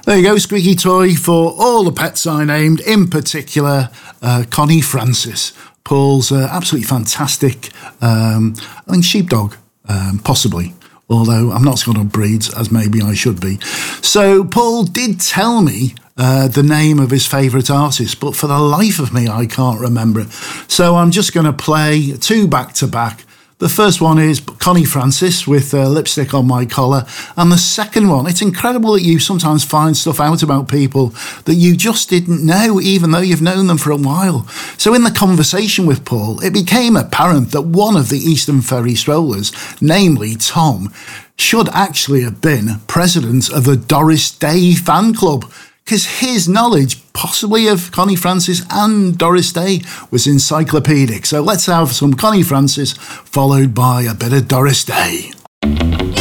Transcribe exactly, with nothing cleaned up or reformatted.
There you go, Squeaky Toy for all the pets I named, in particular uh, Connie Francis, Paul's uh, absolutely fantastic, um, I think sheepdog, um, possibly, although I'm not sort of breeds as maybe I should be. So Paul did tell me uh, the name of his favourite artist, but for the life of me I can't remember it. So I'm just going to play two back to back. The first one is Connie Francis with uh, Lipstick on My Collar. And the second one, it's incredible that you sometimes find stuff out about people that you just didn't know, even though you've known them for a while. So in the conversation with Paul, it became apparent that one of the Eastern Ferry strollers, namely Tom, should actually have been president of the Doris Day fan club, because his knowledge, possibly of Connie Francis and Doris Day, was encyclopedic. So let's have some Connie Francis, followed by a bit of Doris Day.